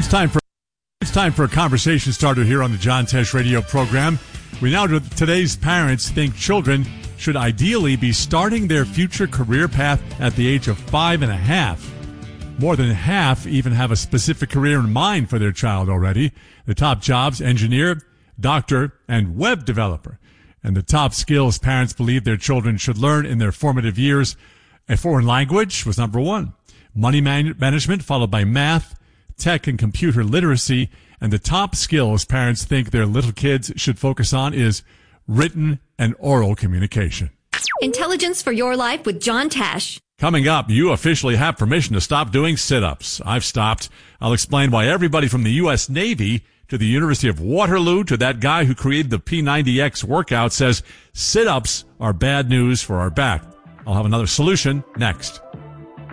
It's time for a conversation starter here on the John Tesh radio program. We now do today's parents think children should ideally be starting their future career path at the age of 5.5. More than half even have a specific career in mind for their child already. The top jobs: engineer, doctor, and web developer. And the top skills parents believe their children should learn in their formative years: a foreign language was number one, money management, followed by math, tech and computer literacy, and the top skills parents think their little kids should focus on is written and oral communication. Intelligence for your life with John Tesh. Coming up, you officially have permission to stop doing sit-ups. I've stopped. I'll explain why everybody from the U.S. Navy to the University of Waterloo to that guy who created the P90X workout says sit-ups are bad news for our back. I'll have another solution next.